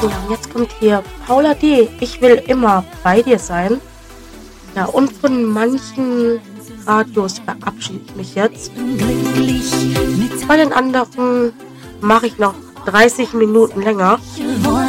Ja, und jetzt kommt hier Paula D. Ich will immer bei dir sein. Ja, und von manchen Radios verabschiede ich mich jetzt. Bei den anderen mache ich noch 30 Minuten länger.